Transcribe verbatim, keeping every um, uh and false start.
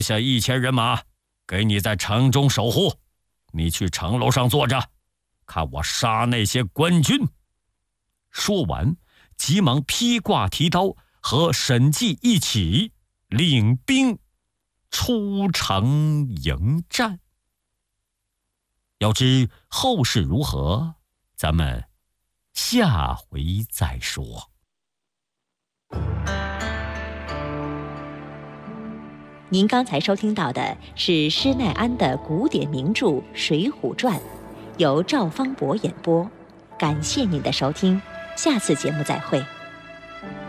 下一千人马，给你在城中守护。你去城楼上坐着，看我杀那些官军。”说完，急忙披挂提刀，和沈季一起领兵出城迎战。要知后事如何，咱们下回再说。 您刚才收听到的是施耐庵的古典名著《水浒传》，由赵方博演播。感谢您的收听，下次节目再会。